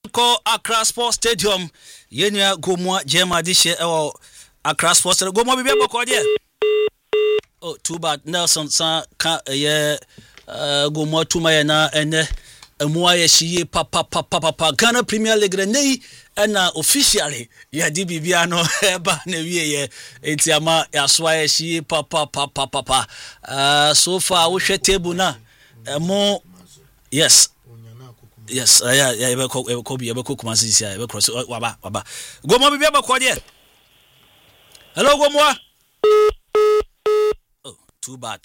Ko Accra Sports Stadium yenya gomwa jema dishe Accra Sports Stadium gomwa bibia bokoje. Oh, too bad. Nelson sa ka gomwa tuma ya na ene emwa ya shiye papa Ghana Premier League nei na officially ya di bibia no eba na wiye enti ama ya swa ya shiye papa so far wo hwe table na mo yes yeah ebe ko Kumasi sia ebe cross waba gomwa bibia bokoje. Hello gomwa. Too bad.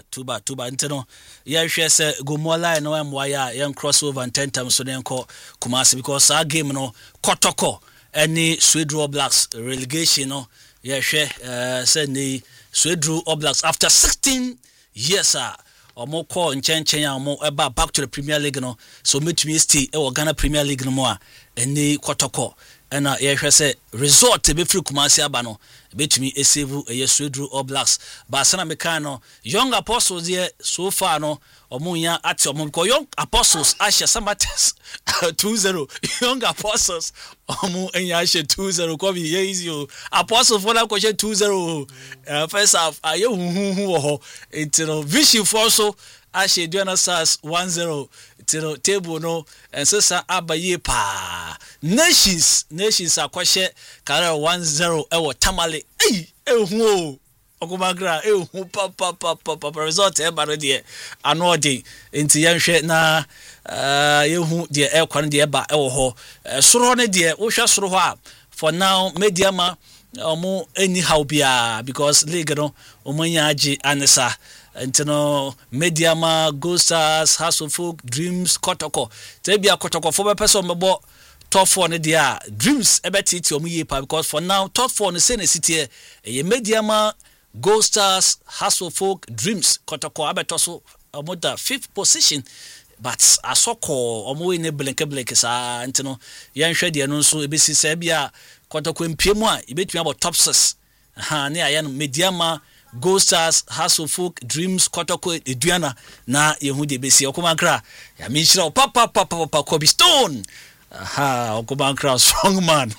Ntino ya hwe se gomola no amwa ya crossover 10 times so denko Kumasi because our game no kotoko any Swedru Blacks relegation no ya hwe se ni Swedru Blacks after 16 years omo call nchenchen omo eba back to the Premier League no so metumi stay e Ghana Premier League no mo a any kotoko ena ya hwe se result be free Kumasi aba no betumi esave Swedru Blacks ba sana mekano Young Apostles here so far no omunya ati omu ko Young Apostles asha Sambates 2-0 Young Apostles omu enya asha 2-0 ko bi easy Apostles for na ko 2-0 first half aye hu ho etino Vichy for so asha Duana Stars 1-0 etino table no ensesa abaye pa Nations akwahye kare 1-0 ewo Tamale ehu ogumagra ehu papa result e ba no de ano de enti yenhwe na yehu de ekwan de ba ewo ho soro ne de wo hwe soro ho a for now Mediama omo anyhow bia because league no omanya agi anesa ntino Mediama Gold Stars House of Folk Dreams Kotoko tebia Kotoko for be person mebo top 4 ne dia Dreams ebeti ti omuye pa because for now top 4 ne say ne city e Mediama Gold Stars House of Folk Dreams Kotoko abeto so omoda 5th position but asoko omo ne blenke sa ntino yanhwe de no so ebesi sa bia Kotoko mpiemu a ebetumi about top 6 ne ayan Mediama Gold Stars House of Folk Dreams Kotoko Eduana na yehu de besi okomankra ya minhira papa Kobe Stone okomankra strong man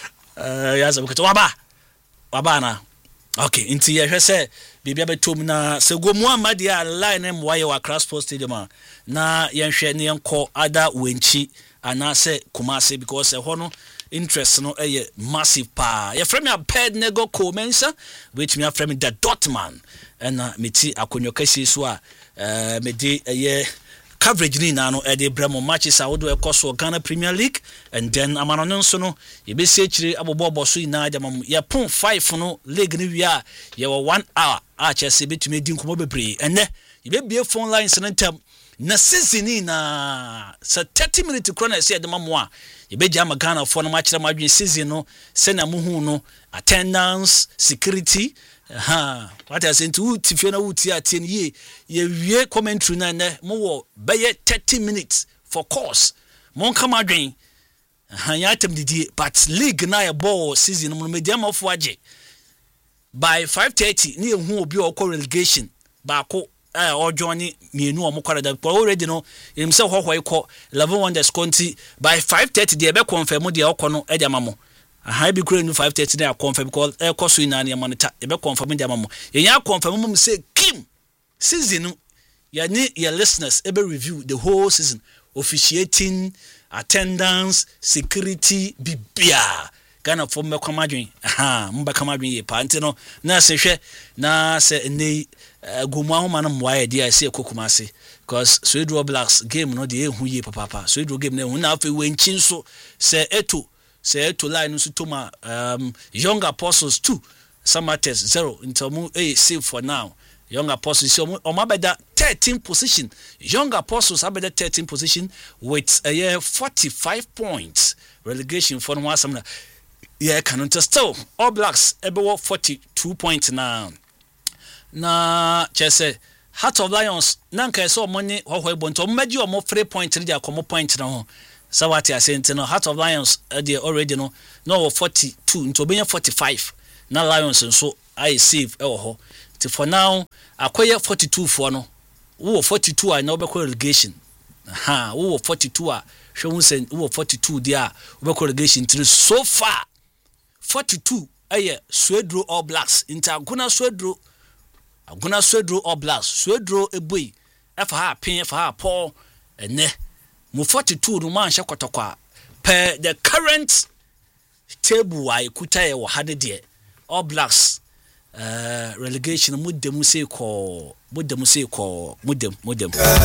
ya sabuketo waba na okay inti ya hwese bibia betom na segumu amade a line m waye wa Accra Sports Stadium na yenhwe ne yenko ada wenchi anase Kumasi because hono interest no massive pa ya frame a bed nego Komensa which me frame the Dortmund and meti akonyo kasi so a me de coverage ni na no de bremo matches a wodo ekoso Ghana Premier League and then amano nso no ye be se chire abobo so ina adamam ya pon 5 no league ni wi a ye 1 hour a chese betumi di nkomo bebre enne ye be bie phone lines na tam na season na sa 30 minutes krona se adamam a ye be jama Ghana for no match na madwen season no se na muhu no attendance security what I say to tifio na wuti atien ye wie commentary na ne mo wo beye 30 minutes for course mon kama dwen ya tem didi but league na ye ball season mo Mediama of waje by 5:30 ni ehu obi o relegation ba ko o join mienu o mo kwara da already no himself ho iko 11 wonders county by 5:30 de be confirm de okono e de amamo I be green 5:30 na confirm because e koso ina na monitor e be confirm de amamo yenya confirm mum say Kim season ya ni your listeners e be review the whole season officiating attendance security bibia Ghana for me kwamadwen mba kwamadwen ye pa ntino na se hwe na se nei gomu ahoma na mwaye dia se Kumasi because Swedru Blacks game no de ehu ye papa Swedru game na hu na afi wenchi so se to line so to ma Young Apostles 2 Sambates 0 intomu save for now Young Apostles so omabeda 13th position Young Apostles abeda 13th position with a year 45 points relegation for no asamna yeah can still All Blacks ebe 42 points now na chese Heart of Lions nanka so money ho ebonto mmagi o mo 3 points dia komo point na ho Sawati asente no Heart of Lions dey already no 42 into be 45 na Lions nso I save e wo ho for now akoye 42 for no wo 42 a na obekọ relegation wo 42 a hwe hu sen wo 42 dia wo be relegation tiri so far 42 aye Swedro All Blacks inta aguna Swedro All Blacks Swedro eboi efa ha pin efa ha Paul ene mu 42 no man hye kotokwa per the current table I kuta ye wo hade de All Blacks relegation mudem se ko